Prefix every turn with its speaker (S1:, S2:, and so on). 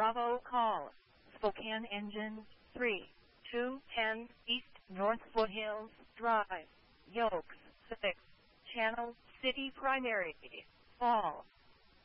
S1: Bravo call. Spokane engine 3210 East North Foothills Drive. Yokes 6. Channel City Primary. Fall.